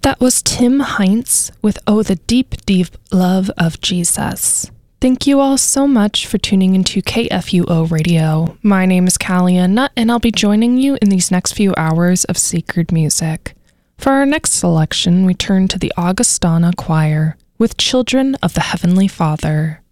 That was Tim Heinz with Oh, the Deep, Deep Love of Jesus. Thank you all so much for tuning into KFUO Radio. My name is Callie Nutt, and I'll be joining you in these next few hours of sacred music. For our next selection, we turn to the Augustana Choir with Children of the Heavenly Father.